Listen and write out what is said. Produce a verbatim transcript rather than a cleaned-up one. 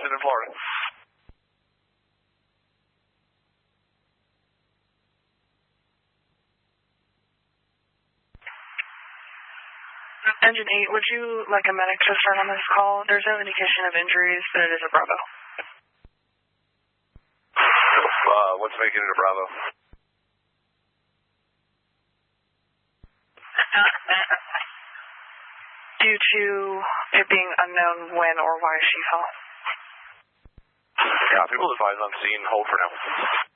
Houston in Florida. Engine eight, would you like a medic to start on this call? There's no indication of injuries, but it is a Bravo. Uh, what's making it a Bravo? Due to it being unknown when or why she fell. Yeah, people advise on scene. Hold for now.